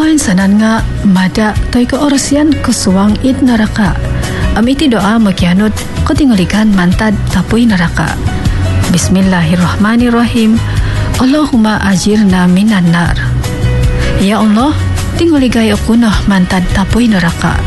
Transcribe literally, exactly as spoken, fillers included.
Puan sanan nga mada toy keorasian kesuang id neraka. Amiti doa makianut ketinggalikan mantad tapui neraka. Bismillahirrahmanirrahim. Allahumma ajirna minan nar. Ya Allah, tinggaligay ako na mantad tapui neraka.